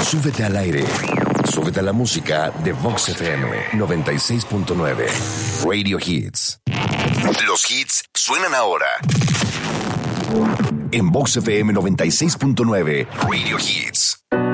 Súbete al aire. Súbete a la música de Vox FM 96.9. Radio Hits. Los hits suenan ahora. En Vox FM 96.9. Radio Hits.